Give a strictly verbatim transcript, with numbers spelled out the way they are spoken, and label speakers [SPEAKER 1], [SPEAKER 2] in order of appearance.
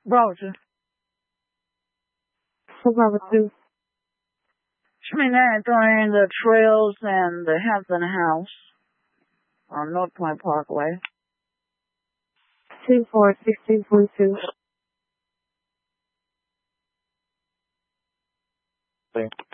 [SPEAKER 1] Browser.
[SPEAKER 2] four Bravo two.
[SPEAKER 1] Show me that during the trails and the Hampton House on North Point Parkway.
[SPEAKER 2] two four sixteen point two.
[SPEAKER 3] Thank you.